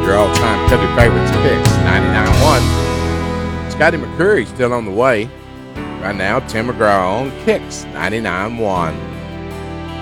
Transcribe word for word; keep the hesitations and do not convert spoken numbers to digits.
Your all-time country favorites picks, ninety-nine one. Scotty McCreery still on the way. Right now, Tim McGraw on Kicks, ninety-nine one.